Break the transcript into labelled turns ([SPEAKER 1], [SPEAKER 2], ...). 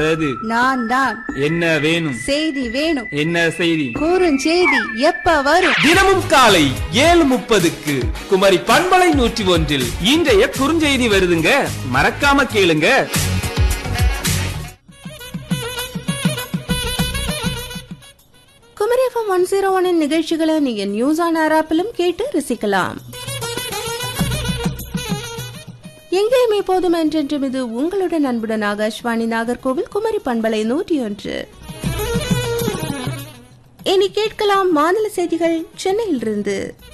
[SPEAKER 1] நான் தான்.
[SPEAKER 2] என்ன வேணும்?
[SPEAKER 1] செய்தி வேணும்.
[SPEAKER 2] என்ன செய்தி?
[SPEAKER 1] குறுஞ்செய்தி எப்ப வரும்?
[SPEAKER 2] தினமும் காலை 7:30க்கு குமரி பண்பலை 101 இன்றைய குறுஞ்செய்தி வருதுங்க. மறக்காம கேளுங்க.
[SPEAKER 1] குமரி FM 101 நிகழ்ச்சிகளை நீங்க நியூஸ் ஆன் ஏர் ஆப்பிலும் கேட்டு ரசிக்கலாம். எங்கேயுமே போதும் என்றென்றும் இது உங்களுடன் அன்புடன் ஆகாஷ்வாணி நாகர்கோவில் குமரி பண்பலை 101. இனி கேட்கலாம் மாநில செய்திகள் சென்னையிலிருந்து.